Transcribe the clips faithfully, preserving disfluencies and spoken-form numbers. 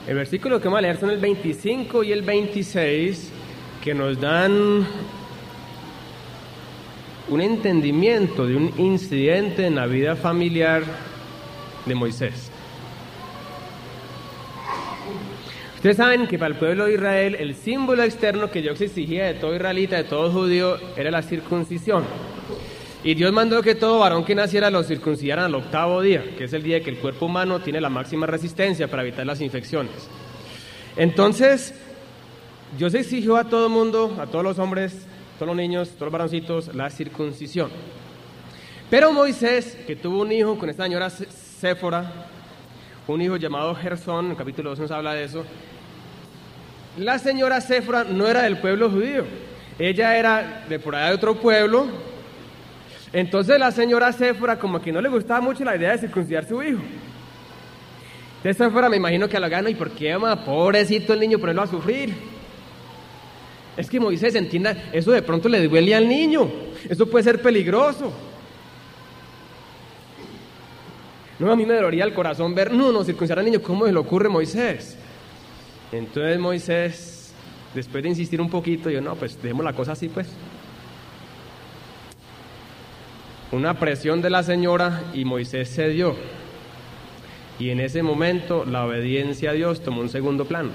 El versículo que vamos a leer son el veinticinco y el veintiséis, que nos dan un entendimiento de un incidente en la vida familiar de Moisés. Ustedes saben que para el pueblo de Israel el símbolo externo que Dios exigía de todo israelita, de todo judío, era la circuncisión. Y Dios mandó que todo varón que naciera lo circuncidaran al octavo día, que es el día que el cuerpo humano tiene la máxima resistencia para evitar las infecciones. Entonces, Dios exigió a todo el mundo, a todos los hombres, todos los niños, todos los varoncitos, la circuncisión. Pero Moisés, que tuvo un hijo con esta señora Séfora, un hijo llamado Gersón, en el capítulo dos nos habla de eso. La señora Séfora no era del pueblo judío, ella era de por allá de otro pueblo. Entonces la señora Séfora como que no le gustaba mucho la idea de circuncidar a su hijo. Entonces Séfora me imagino que a la gana, ¿y por qué, ma? Pobrecito el niño, ponerlo a sufrir. Es que Moisés, entienda, eso de pronto le duele al niño, eso puede ser peligroso. No, a mí me dolería el corazón ver, no, no, circuncidar al niño, ¿cómo se le ocurre, Moisés? Entonces Moisés, después de insistir un poquito, yo, no, pues dejemos la cosa así, pues. Una presión de la señora y Moisés cedió. Y en ese momento la obediencia a Dios tomó un segundo plano.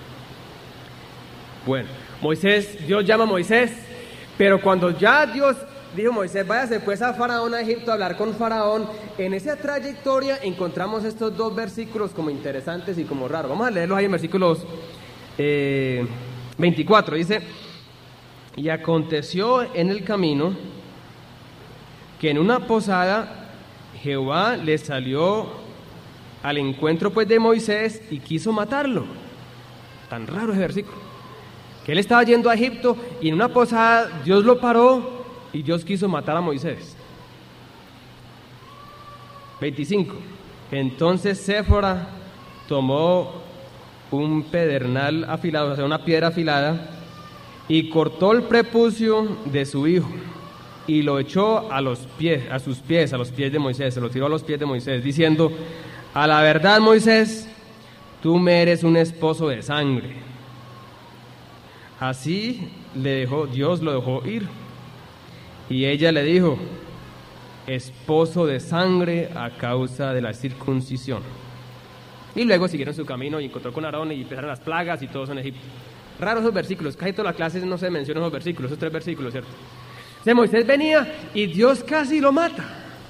Bueno, Moisés, Dios llama a Moisés, pero cuando ya Dios dijo, Moisés, váyase pues a Faraón, a Egipto, a hablar con Faraón, en esa trayectoria encontramos estos dos versículos como interesantes y como raros. Vamos a leerlos ahí en versículos eh, veinticuatro. Dice, y aconteció en el camino que en una posada Jehová le salió al encuentro pues de Moisés y quiso matarlo. Tan raro ese versículo. Que él estaba yendo a Egipto y en una posada Dios lo paró y Dios quiso matar a Moisés. veinticinco. Entonces Séfora tomó un pedernal afilado, o sea, una piedra afilada, y cortó el prepucio de su hijo y lo echó a los pies, a sus pies, a los pies de Moisés, se lo tiró a los pies de Moisés, diciendo, a la verdad, Moisés, tú me eres un esposo de sangre. Así le dejó, Dios lo dejó ir. Y ella le dijo, esposo de sangre a causa de la circuncisión. Y luego siguieron su camino y encontró con Aarón y empezaron las plagas y todos en Egipto. Raros esos versículos, casi todas las clases no se mencionan esos versículos, esos tres versículos, ¿cierto? O sea, Moisés venía y Dios casi lo mata.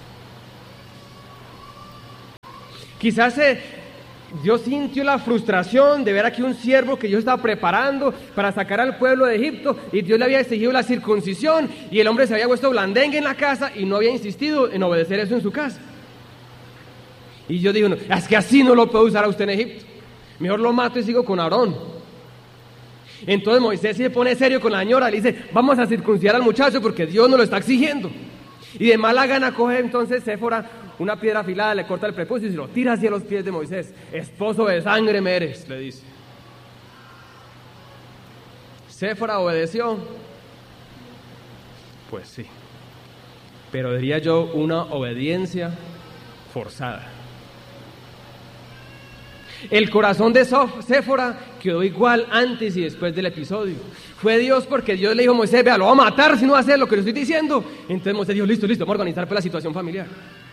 Quizás eh, Dios sintió la frustración de ver aquí un siervo que Dios estaba preparando para sacar al pueblo de Egipto y Dios le había exigido la circuncisión y el hombre se había puesto blandengue en la casa y no había insistido en obedecer eso en su casa. Y yo digo, no, es que así no lo puedo usar a usted en Egipto. Mejor lo mato y sigo con Aarón. Entonces Moisés se pone serio con la señora, le dice, vamos a circuncidar al muchacho porque Dios nos lo está exigiendo. Y de mala gana coge entonces Séfora una piedra afilada, le corta el prepucio y se lo tira hacia los pies de Moisés. Esposo de sangre me eres, le dice. ¿Séfora obedeció? Pues sí. Pero diría yo una obediencia forzada. El corazón de Séfora quedó igual antes y después del episodio. Fue Dios porque Dios le dijo a Moisés, vea, lo va a matar si no va a hacer lo que le estoy diciendo. Entonces Moisés dijo, listo, listo, vamos a organizar pues la situación familiar.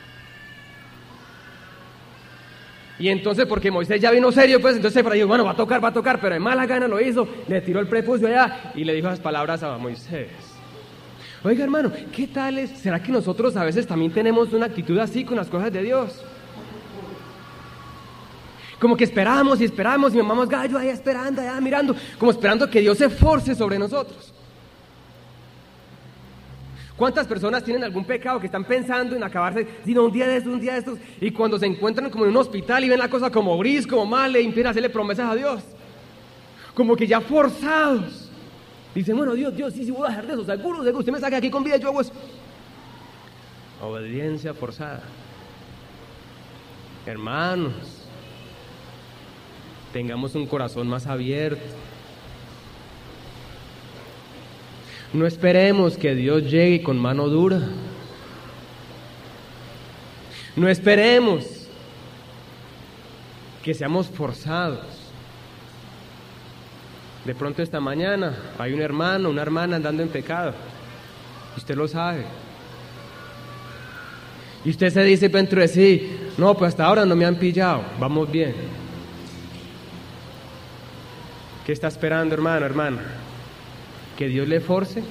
Y entonces porque Moisés ya vino serio, pues entonces Séfora dijo, bueno, va a tocar, va a tocar, pero de mala gana lo hizo, le tiró el prepucio allá y le dijo esas palabras a Moisés. Oiga, hermano, ¿qué tal es? ¿Será que nosotros a veces también tenemos una actitud así con las cosas de Dios? Como que esperamos y esperamos y mamamos gallo allá esperando, allá mirando, como esperando que Dios se force sobre nosotros. ¿Cuántas personas tienen algún pecado que están pensando en acabarse, sino un día de estos, un día de estos, y cuando se encuentran como en un hospital y ven la cosa como gris, como mal, le impiden hacerle promesas a Dios? Como que ya forzados. Dicen, bueno, Dios, Dios, sí, sí voy a dejar de eso, seguro, seguro, usted me saca aquí con vida, yo hago eso. Obediencia forzada. Hermanos, tengamos un corazón más abierto. No esperemos que Dios llegue con mano dura. No esperemos que seamos forzados. De pronto esta mañana hay un hermano, una hermana andando en pecado. Y usted lo sabe. Y usted se dice dentro de sí, no, pues hasta ahora no me han pillado, vamos bien. ¿Qué está esperando, hermano, hermana? ¿Que Dios le force?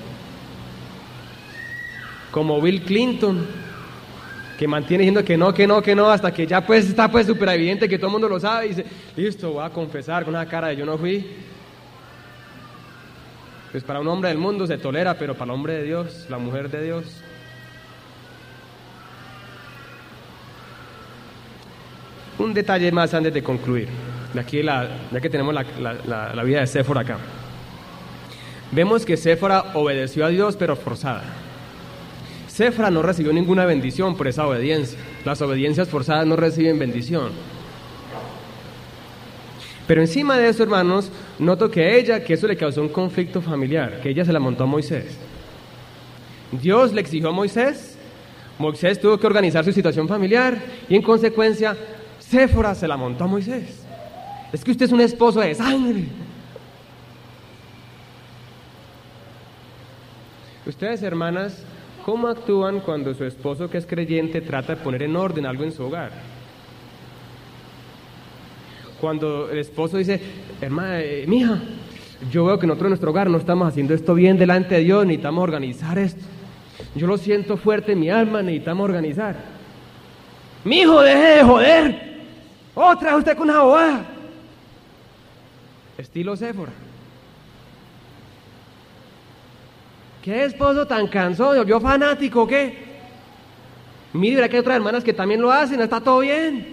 Como Bill Clinton, que mantiene diciendo que no, que no, que no, hasta que ya pues está pues súper evidente que todo el mundo lo sabe y dice, listo, voy a confesar con una cara de yo no fui. Pues para un hombre del mundo se tolera, pero para el hombre de Dios, la mujer de Dios. Un detalle más antes de concluir, de aquí la, ya que tenemos la, la, la, la vida de Séfora acá. Vemos que Séfora obedeció a Dios, pero forzada. Séfora no recibió ninguna bendición por esa obediencia. Las obediencias forzadas no reciben bendición. Pero encima de eso, hermanos, noto que ella, que eso le causó un conflicto familiar, que ella se la montó a Moisés. Dios le exigió a Moisés, Moisés tuvo que organizar su situación familiar y en consecuencia Séfora se la montó a Moisés. Es que usted es un esposo de sangre. Ustedes, hermanas, ¿cómo actúan cuando su esposo, que es creyente, trata de poner en orden algo en su hogar? Cuando el esposo dice, hermana, eh, mija, yo veo que nosotros en nuestro hogar no estamos haciendo esto bien delante de Dios, necesitamos organizar esto. Yo lo siento fuerte en mi alma, necesitamos organizar. Mijo, deje de joder. Otra usted con una bobada. Estilo Séfora. ¿Qué esposo tan cansado? ¿Se volvió fanático o qué? Mire, verá que hay otras hermanas que también lo hacen, está todo bien.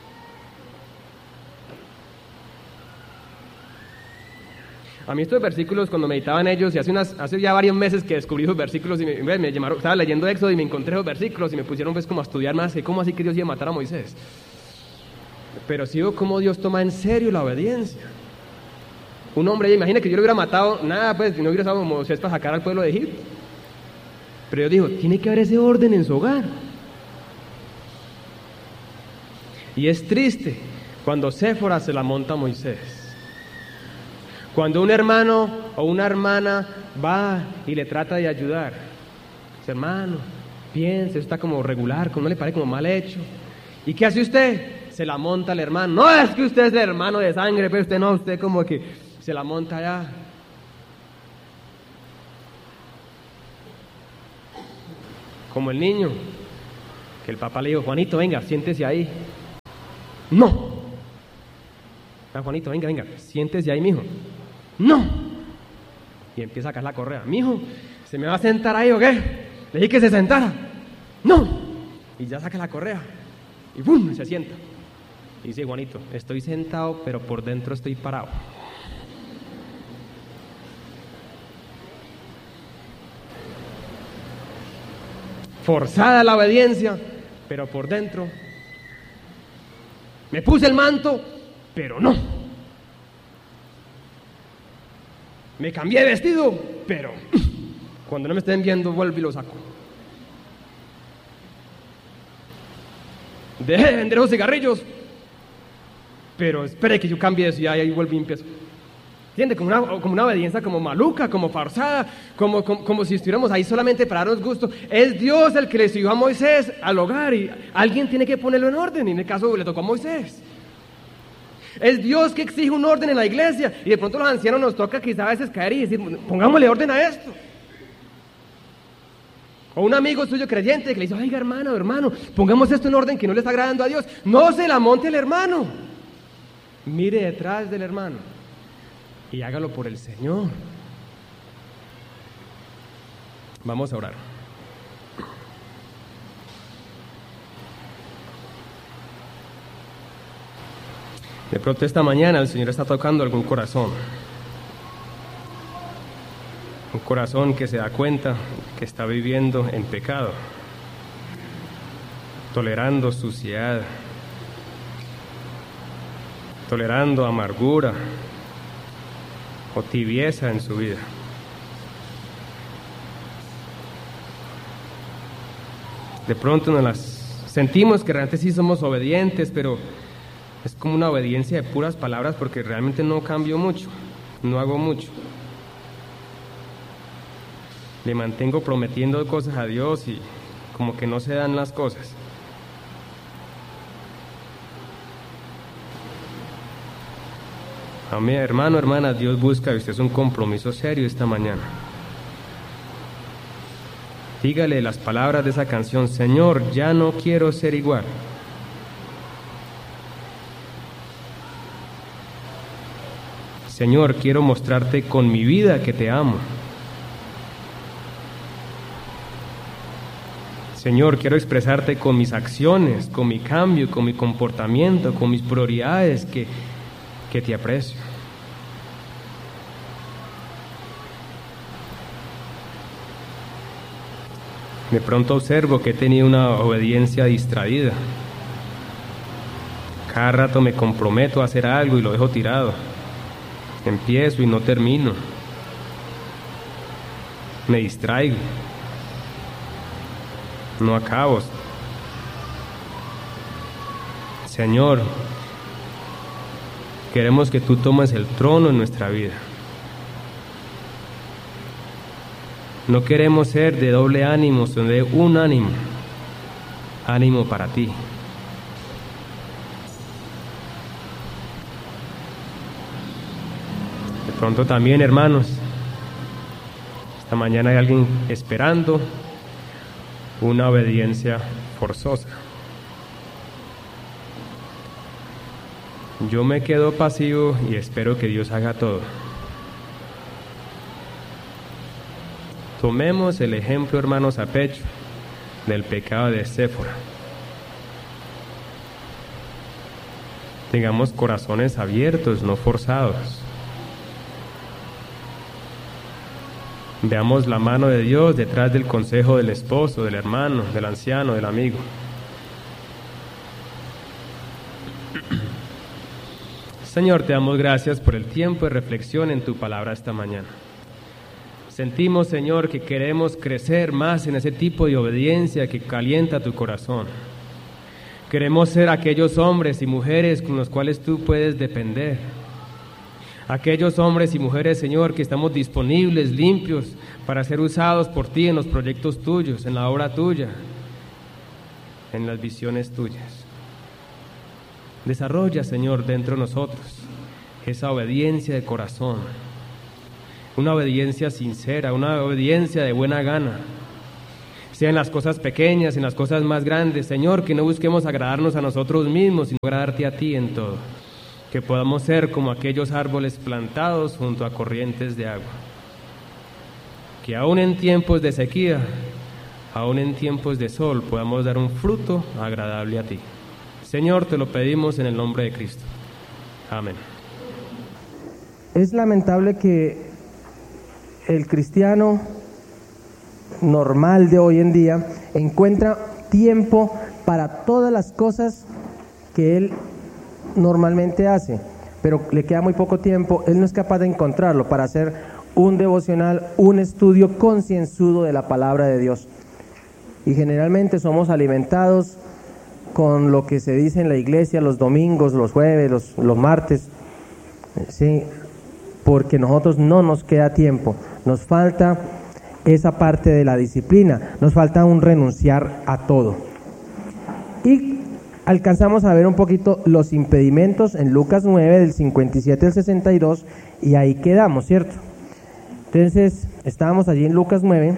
A mí estos versículos, cuando meditaban ellos, y hace, unas, hace ya varios meses que descubrí esos versículos, y me, me llamaron, estaba leyendo Éxodo y me encontré esos versículos y me pusieron pues como a estudiar más, que cómo así que Dios iba a matar a Moisés. Pero sí veo cómo Dios toma en serio la obediencia. Un hombre, imagina que yo lo hubiera matado, nada, pues, no hubiera estado como Moisés para sacar al pueblo de Egipto. Pero Dios dijo, tiene que haber ese orden en su hogar. Y es triste cuando Séfora se la monta a Moisés. Cuando un hermano o una hermana va y le trata de ayudar, dice, hermano, piense, está como regular, como no le parece como mal hecho. ¿Y qué hace usted? Se la monta al hermano. No, es que usted es el hermano de sangre, pero usted no, usted como que se la monta allá. Como el niño, que el papá le dijo, Juanito, venga, siéntese ahí. No. Ah, Juanito, venga, venga, siéntese ahí, mijo. No. Y empieza a sacar la correa. Mijo, ¿se me va a sentar ahí o qué? Le dije que se sentara. No. Y ya saca la correa. Y ¡bum! Se sienta. Y dice, Juanito, estoy sentado, pero por dentro estoy parado. Forzada la obediencia, pero por dentro. Me puse el manto, pero no. Me cambié de vestido, pero cuando no me estén viendo, vuelvo y lo saco. Dejé de vender los cigarrillos, pero espere que yo cambie de ciudad y ahí vuelvo y empiezo. ¿Entiende? Como una, como una obediencia como maluca, como forzada, como, como, como si estuviéramos ahí solamente para darnos gusto. Es Dios el que le siguió a Moisés al hogar y alguien tiene que ponerlo en orden, y en el caso le tocó a Moisés. Es Dios que exige un orden en la iglesia y de pronto los ancianos nos toca quizá a veces caer y decir, pongámosle orden a esto. O un amigo suyo creyente que le dice, oiga hermano, hermano, pongamos esto en orden que no le está agradando a Dios. No se la monte el hermano. Mire detrás del hermano y hágalo por el Señor. Vamos a orar. De pronto esta mañana el Señor está tocando algún corazón. Un corazón que se da cuenta que está viviendo en pecado, tolerando suciedad, tolerando amargura o tibieza en su vida. De pronto nos las sentimos que realmente sí somos obedientes, pero es como una obediencia de puras palabras porque realmente no cambió mucho. no hago mucho. Le mantengo prometiendo cosas a Dios y como que no se dan las cosas. A mi hermano, hermana, Dios busca de usted un compromiso serio esta mañana. Dígale las palabras de esa canción: Señor, ya no quiero ser igual. Señor, quiero mostrarte con mi vida que te amo. Señor, quiero expresarte con mis acciones, con mi cambio, con mi comportamiento, con mis prioridades, que, que te aprecio. De pronto observo que he tenido una obediencia distraída. Cada rato me comprometo a hacer algo y lo dejo tirado. Empiezo y no termino. Me distraigo. No acabo. Señor, queremos que tú tomes el trono en nuestra vida. No queremos ser de doble ánimo, sino de un ánimo. Ánimo para ti. De pronto también, hermanos, esta mañana hay alguien esperando una obediencia forzosa. Yo me quedo pasivo y espero que Dios haga todo. Tomemos el ejemplo, hermanos, a pecho del pecado de Séfora. Tengamos corazones abiertos, no forzados. Veamos la mano de Dios detrás del consejo del esposo, del hermano, del anciano, del amigo. Señor, te damos gracias por el tiempo de reflexión en tu palabra esta mañana. Sentimos, Señor, que queremos crecer más en ese tipo de obediencia que calienta tu corazón. Queremos ser aquellos hombres y mujeres con los cuales tú puedes depender. Aquellos hombres y mujeres, Señor, que estamos disponibles, limpios, para ser usados por ti en los proyectos tuyos, en la obra tuya, en las visiones tuyas. Desarrolla, Señor, dentro de nosotros esa obediencia de corazón, una obediencia sincera, una obediencia de buena gana, sea en las cosas pequeñas, en las cosas más grandes. Señor, que no busquemos agradarnos a nosotros mismos, sino agradarte a ti en todo. Que podamos ser como aquellos árboles plantados junto a corrientes de agua. Que aún en tiempos de sequía, aún en tiempos de sol, podamos dar un fruto agradable a ti. Señor, te lo pedimos en el nombre de Cristo. Amén. Es lamentable que el cristiano normal de hoy en día encuentra tiempo para todas las cosas que él normalmente hace, pero le queda muy poco tiempo. Él no es capaz de encontrarlo para hacer un devocional, un estudio concienzudo de la palabra de Dios. Y generalmente somos alimentados con lo que se dice en la iglesia los domingos, los jueves, los, los martes, sí, porque nosotros no nos queda tiempo, nos falta esa parte de la disciplina, nos falta un renunciar a todo. Y alcanzamos a ver un poquito los impedimentos en Lucas nueve, del cincuenta y siete al sesenta y dos, y ahí quedamos, ¿cierto? Entonces, estábamos allí en Lucas nueve.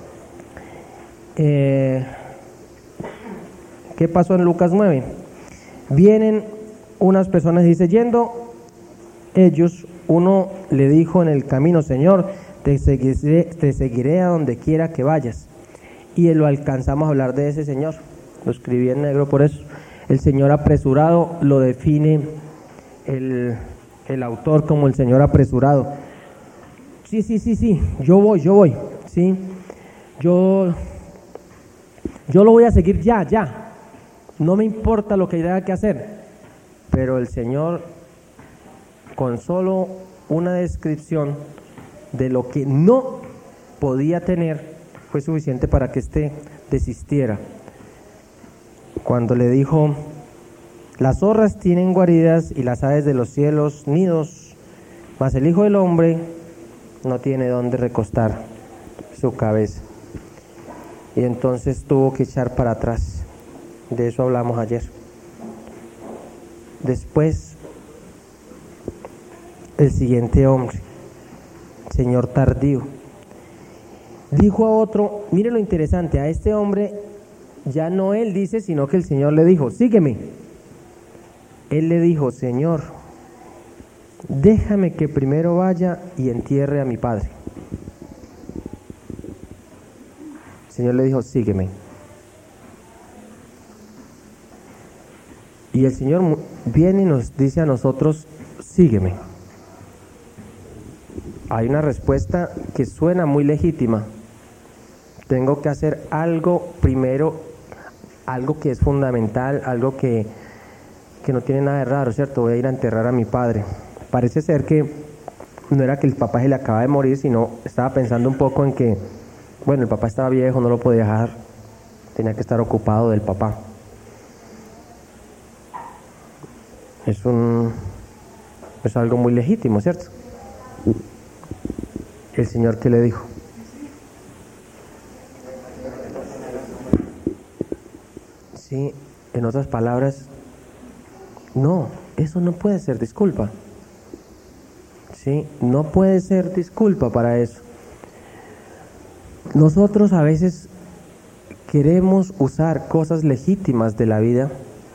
Eh, ¿Qué pasó en Lucas nueve? Vienen unas personas y dice, yendo ellos, uno le dijo en el camino, Señor, te seguiré, te seguiré a donde quiera que vayas. Y lo alcanzamos a hablar de ese Señor, lo escribí en negro por eso. El Señor apresurado lo define el, el autor como el Señor apresurado. Sí, sí, sí, sí, yo voy, yo voy, sí, yo, yo lo voy a seguir ya, ya. No me importa lo que haya que hacer, pero el Señor, con solo una descripción de lo que no podía tener, fue suficiente para que éste desistiera. Cuando le dijo, las zorras tienen guaridas y las aves de los cielos nidos, mas el Hijo del Hombre no tiene dónde recostar su cabeza. Y entonces tuvo que echar para atrás. De eso hablamos ayer. Después, el siguiente hombre, señor tardío, dijo a otro, mire lo interesante, a este hombre ya no él dice, sino que el Señor le dijo, sígueme. Él le dijo, Señor, déjame que primero vaya y entierre a mi padre. El Señor le dijo, sígueme. Y el Señor viene y nos dice a nosotros, sígueme. Hay una respuesta que suena muy legítima. Tengo que hacer algo primero, algo que es fundamental, algo que, que no tiene nada de raro, ¿cierto? Voy a ir a enterrar a mi padre. Parece ser que no era que el papá se le acaba de morir, sino estaba pensando un poco en que, bueno, el papá estaba viejo, no lo podía dejar, tenía que estar ocupado del papá. Es un, es algo muy legítimo, ¿cierto? El Señor, ¿qué le dijo? Sí, en otras palabras, no, eso no puede ser disculpa. Sí, no puede ser disculpa para eso. Nosotros a veces queremos usar cosas legítimas de la vida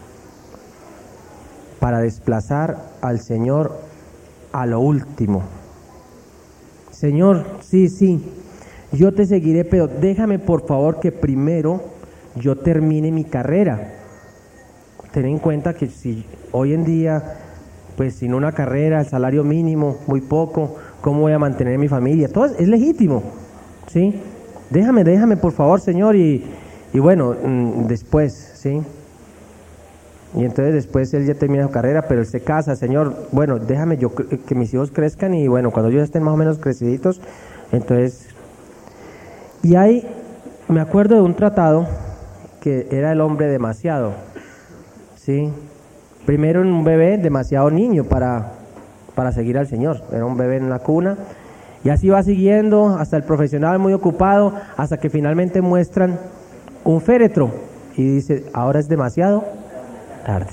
para desplazar al Señor a lo último. Señor, sí, sí, yo te seguiré, pero déjame por favor que primero yo termine mi carrera. Ten en cuenta que si hoy en día, pues sin una carrera, el salario mínimo, muy poco, ¿cómo voy a mantener mi familia? Todo es, es legítimo, ¿sí? Déjame, déjame por favor, Señor, y, y bueno, mmm, después, ¿sí? Y entonces después él ya termina su carrera, pero él se casa, Señor, bueno, déjame yo que mis hijos crezcan y bueno, cuando ellos estén más o menos creciditos, entonces... Y ahí me acuerdo de un tratado que era el hombre demasiado, ¿sí? Primero un bebé demasiado niño para, para seguir al Señor, era un bebé en la cuna, y así va siguiendo hasta el profesional muy ocupado, hasta que finalmente muestran un féretro, y dice, ahora es demasiado tarde.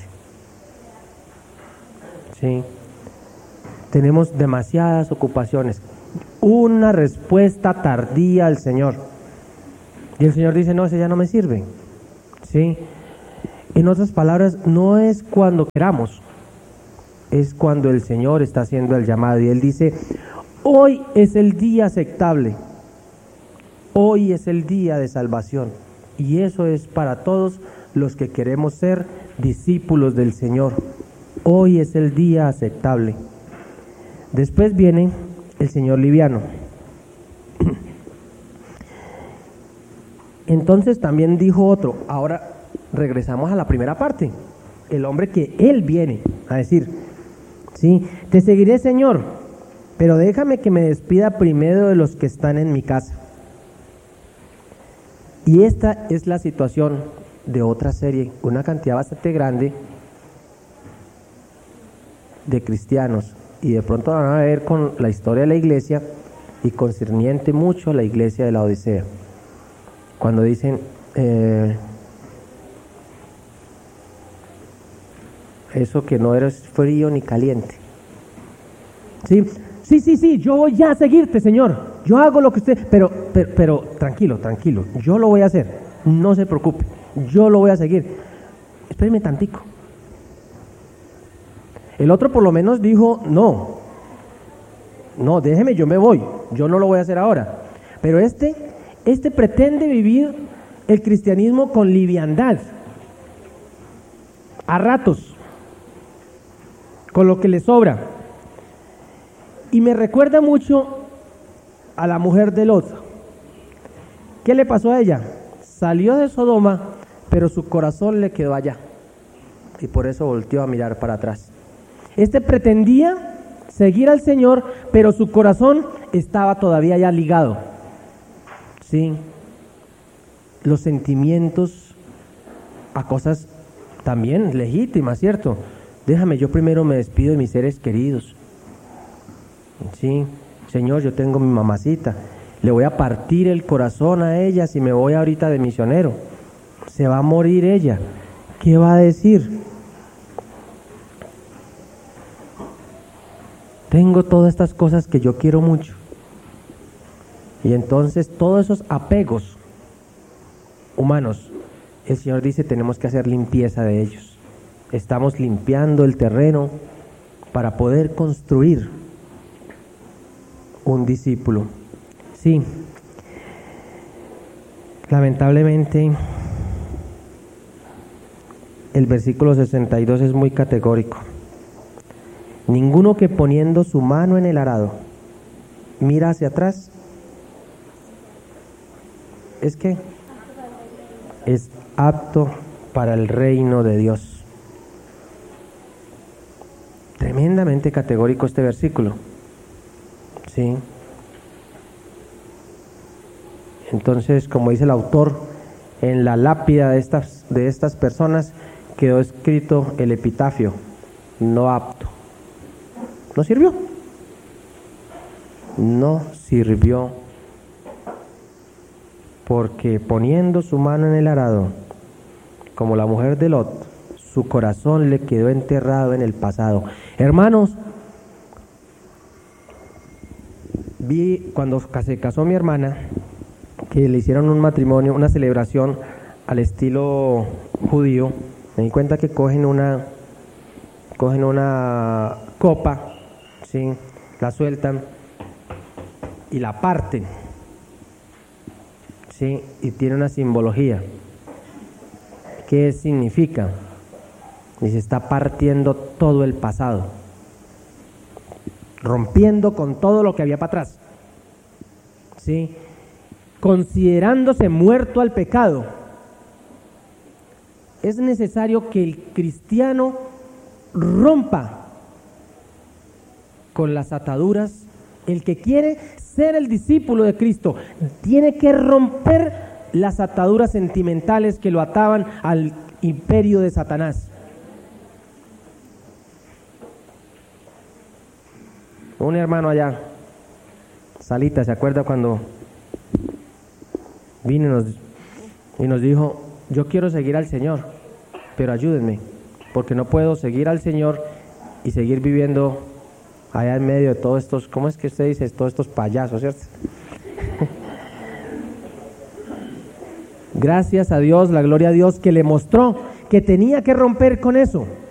Sí. Tenemos demasiadas ocupaciones. Una respuesta tardía al Señor. Y el Señor dice, no, ese ya no me sirve. Sí. En otras palabras, no es cuando queramos, es cuando el Señor está haciendo el llamado. Y Él dice, hoy es el día aceptable. Hoy es el día de salvación. Y eso es para todos los que queremos ser discípulos del Señor. Hoy es el día aceptable. Después viene el señor liviano. Entonces también dijo otro, ahora regresamos a la primera parte, el hombre que él viene a decir, sí, te seguiré, Señor, pero déjame que me despida primero de los que están en mi casa. Y esta es la situación de otra serie, una cantidad bastante grande de cristianos, y de pronto van a ver con la historia de la iglesia y concerniente mucho a la iglesia de la Odisea, cuando dicen eh, eso que no eres frío ni caliente. Sí, sí, sí, sí, yo voy ya a seguirte, Señor, yo hago lo que usted, pero, pero, pero tranquilo, tranquilo, yo lo voy a hacer, no se preocupe, yo lo voy a seguir, espéreme tantico. El otro por lo menos dijo, no, no, déjeme, yo me voy, yo no lo voy a hacer ahora. Pero este, este pretende vivir el cristianismo con liviandad, a ratos, con lo que le sobra. Y me recuerda mucho a la mujer de Lot. ¿Qué le pasó a ella? Salió de Sodoma, pero su corazón le quedó allá. Y por eso volteó a mirar para atrás. Este pretendía seguir al Señor, pero su corazón estaba todavía ya ligado. Sí. Los sentimientos a cosas también legítimas, ¿cierto? Déjame, yo primero me despido de mis seres queridos. Sí, Señor, yo tengo mi mamacita, le voy a partir el corazón a ella si me voy ahorita de misionero. Se va a morir ella. ¿Qué va a decir? Tengo todas estas cosas que yo quiero mucho. Y entonces todos esos apegos humanos, el Señor dice, tenemos que hacer limpieza de ellos. Estamos limpiando el terreno para poder construir un discípulo. Sí, lamentablemente el versículo sesenta y dos es muy categórico. Ninguno que poniendo su mano en el arado mira hacia atrás, es que es apto para el reino de Dios. Tremendamente categórico este versículo. Sí. Entonces, como dice el autor, en la lápida de estas, de estas personas quedó escrito el epitafio: no apto. ¿No sirvió? No sirvió, porque poniendo su mano en el arado, como la mujer de Lot, su corazón le quedó enterrado en el pasado. Hermanos, vi cuando se casó mi hermana, que le hicieron un matrimonio, una celebración al estilo judío. Me di cuenta que cogen una, cogen una copa, ¿sí? La sueltan y la parten, ¿sí? Y tiene una simbología. ¿Qué significa? Y se está partiendo todo el pasado, rompiendo con todo lo que había para atrás, ¿sí? Considerándose muerto al pecado. Es necesario que el cristiano rompa con las ataduras. El que quiere ser el discípulo de Cristo tiene que romper las ataduras sentimentales que lo ataban al imperio de Satanás. Un hermano allá, Salita, ¿se acuerda cuando vino y nos, y nos dijo: yo quiero seguir al Señor, pero ayúdenme, porque no puedo seguir al Señor y seguir viviendo allá en medio de todos estos, ¿cómo es que usted dice? Todos estos payasos, ¿cierto? Gracias a Dios, la gloria a Dios, que le mostró que tenía que romper con eso.